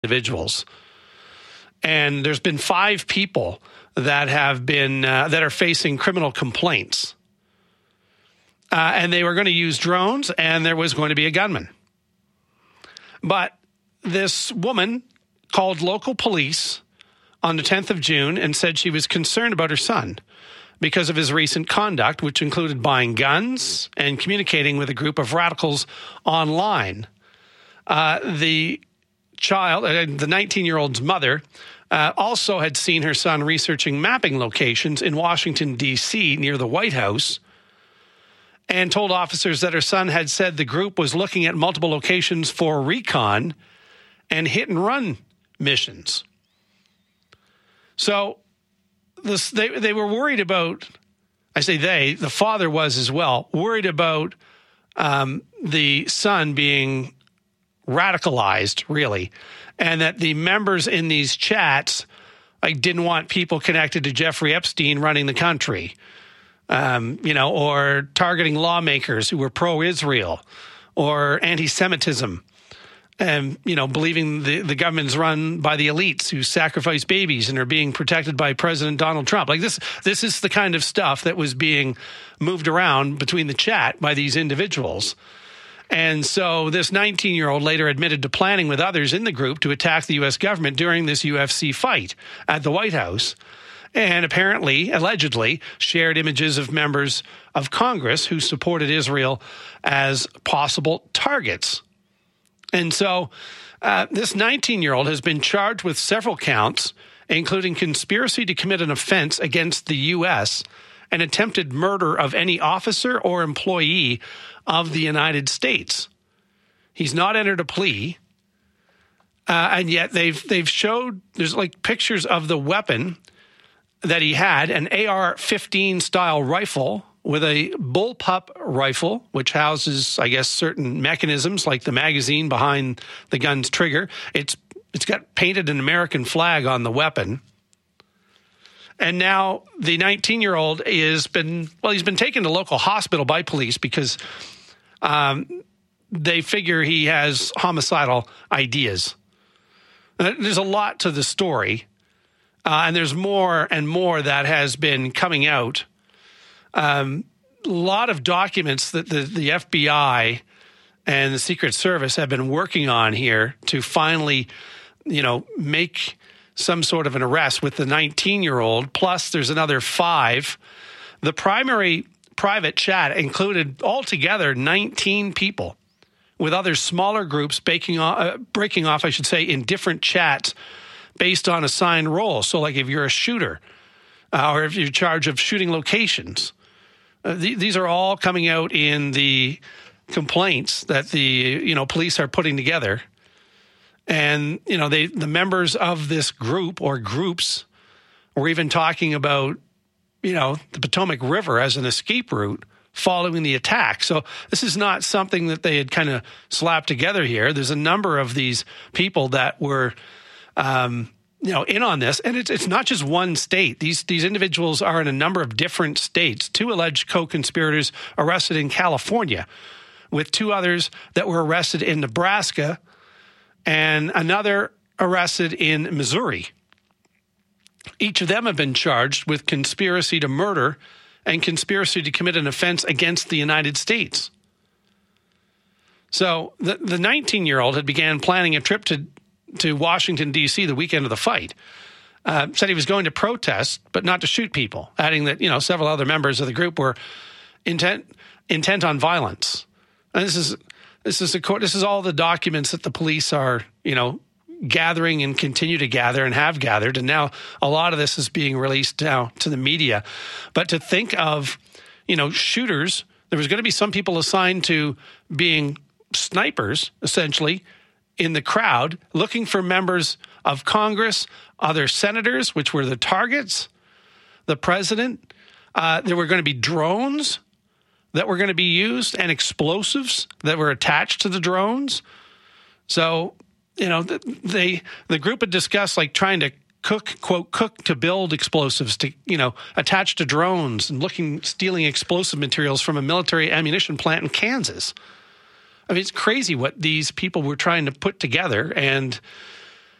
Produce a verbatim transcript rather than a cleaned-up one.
individuals. And there's been five people that have been uh, that are facing criminal complaints. Uh, and they were going to use drones, and there was going to be a gunman. But this woman called local police on the tenth of June and said she was concerned about her son because of his recent conduct, which included buying guns and communicating with a group of radicals online. Uh, the child, uh, the nineteen-year-old's mother, uh, also had seen her son researching mapping locations in Washington, D C, near the White House, and told officers that her son had said the group was looking at multiple locations for recon and hit-and-run missions. So this, they they were worried about, I say they, the father was as well, worried about um, the son being radicalized, really, and that the members in these chats like didn't want people connected to Jeffrey Epstein running the country, um, you know, or targeting lawmakers who were pro-Israel or anti-Semitism. And, you know, believing the, the government's run by the elites who sacrifice babies and are being protected by President Donald Trump. Like this, this is the kind of stuff that was being moved around between the chat by these individuals. And so this nineteen-year-old later admitted to planning with others in the group to attack the U S government during this U F C fight at the White House. And apparently, allegedly, shared images of members of Congress who supported Israel as possible targets. And so uh, this nineteen-year-old has been charged with several counts, including conspiracy to commit an offense against the U S and attempted murder of any officer or employee of the United States. He's not entered a plea, uh, and yet they've they've showed, there's like pictures of the weapon that he had, an A R fifteen style rifle with a bullpup rifle, which houses, I guess, certain mechanisms like the magazine behind the gun's trigger. It's it's got painted an American flag on the weapon. And now the nineteen-year-old is been, well, he's been taken to local hospital by police because um, they figure he has homicidal ideas. There's a lot to the story, uh, and there's more and more that has been coming out. Um, a lot of documents that the, the F B I and the Secret Service have been working on here to finally, you know, make some sort of an arrest with the nineteen-year-old, plus there's another five. The primary private chat included altogether nineteen people, with other smaller groups breaking off, uh, breaking off, I should say, in different chats based on assigned roles. So like if you're a shooter uh, or if you're in charge of shooting locations. Uh, th- these are all coming out in the complaints that the, you know, police are putting together. And, you know, they the members of this group or groups were even talking about, you know, the Potomac River as an escape route following the attack. So this is not something that they had kind of slapped together here. There's a number of these people that were, um, you know, in on this. And it's it's not just one state. These these individuals are in a number of different states. Two alleged co-conspirators arrested in California, with two others that were arrested in Nebraska, and another arrested in Missouri. Each of them have been charged with conspiracy to murder and conspiracy to commit an offense against the United States. So the the nineteen-year-old had began planning a trip to, to Washington, D C the weekend of the fight. Uh, said he was going to protest, but not to shoot people, adding that, you know, several other members of the group were intent intent on violence. And this is this is a this is all the documents that the police are, you know, gathering and continue to gather and have gathered. And now a lot of this is being released now to the media. But to think of, you know, shooters, there was going to be some people assigned to being snipers, essentially, in the crowd, looking for members of Congress, other senators, which were the targets, the president. Uh, there were going to be drones that were going to be used and explosives that were attached to the drones. So, you know, they the group had discussed like trying to cook, quote, cook to build explosives to, you know, attach to drones and looking, stealing explosive materials from a military ammunition plant in Kansas. I mean, it's crazy what these people were trying to put together. And